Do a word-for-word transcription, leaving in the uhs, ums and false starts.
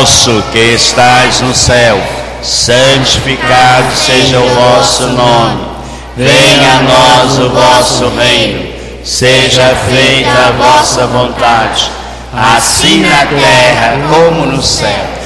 nosso que estais no céu, santificado seja o vosso nome. Venha a nós o vosso reino. Seja feita a vossa vontade, assim na terra como no céu.